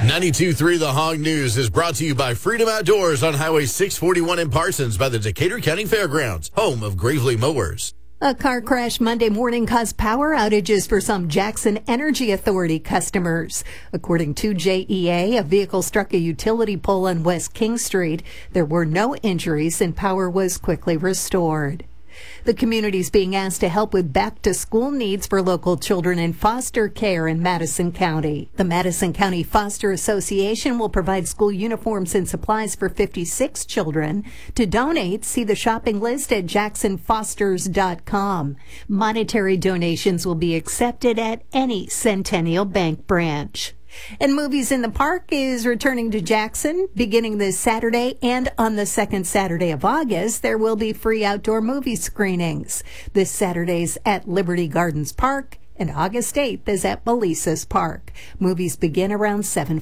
92.3 The Hog News is brought to you by Freedom Outdoors on Highway 641 in Parsons by the Decatur County Fairgrounds, home of Gravely Mowers. A car crash Monday morning caused power outages for some Jackson Energy Authority customers. According to JEA, a vehicle struck a utility pole on West King Street. There were no injuries and power was quickly restored. The community is being asked to help with back-to-school needs for local children in foster care in Madison County. The Madison County Foster Association will provide school uniforms and supplies for 56 children. To donate, see the shopping list at jacksonfosters.com. Monetary donations will be accepted at any Centennial Bank branch. And Movies in the Park is returning to Jackson beginning this Saturday, and on the second Saturday of August, there will be free outdoor movie screenings. This Saturday's at Liberty Gardens Park, and August 8th is at Melissa's Park. Movies begin around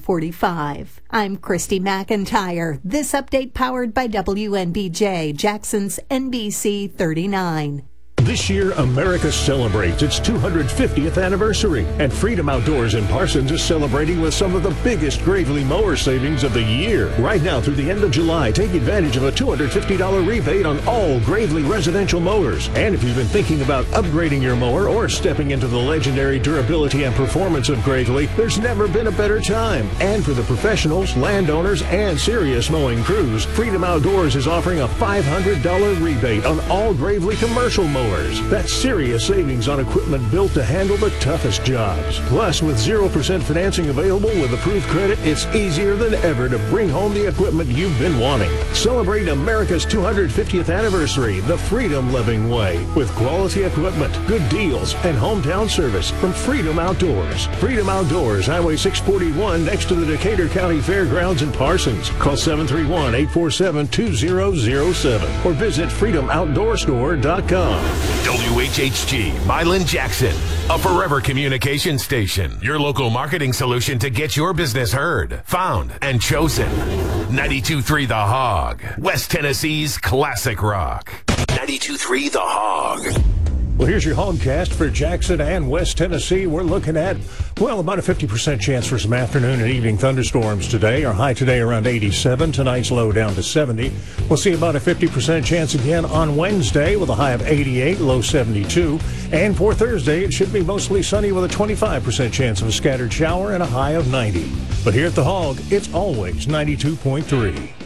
7:45. I'm Christy McIntyre. This update powered by WNBJ, Jackson's NBC 39. This year, America celebrates its 250th anniversary, and Freedom Outdoors in Parsons is celebrating with some of the biggest Gravely mower savings of the year. Right now through the end of July, take advantage of a $250 rebate on all Gravely residential mowers. And if you've been thinking about upgrading your mower or stepping into the legendary durability and performance of Gravely, there's never been a better time. And for the professionals, landowners, and serious mowing crews, Freedom Outdoors is offering a $500 rebate on all Gravely commercial mowers. That's serious savings on equipment built to handle the toughest jobs. Plus, with 0% financing available with approved credit, it's easier than ever to bring home the equipment you've been wanting. Celebrate America's 250th anniversary the freedom-loving way with quality equipment, good deals, and hometown service from Freedom Outdoors. Freedom Outdoors, Highway 641 next to the Decatur County Fairgrounds in Parsons. Call 731-847-2007 or visit freedomoutdoorstore.com. WHHG, Milan Jackson, a forever communication station. Your local marketing solution to get your business heard, found, and chosen. 92.3 The Hog, West Tennessee's classic rock. 92.3 The Hog. Well, here's your Hogcast for Jackson and West Tennessee. We're looking at, about a 50% chance for some afternoon and evening thunderstorms today. Our high today around 87. Tonight's low down to 70. We'll see about a 50% chance again on Wednesday with a high of 88, low 72. And for Thursday, it should be mostly sunny with a 25% chance of a scattered shower and a high of 90. But here at the Hog, it's always 92.3.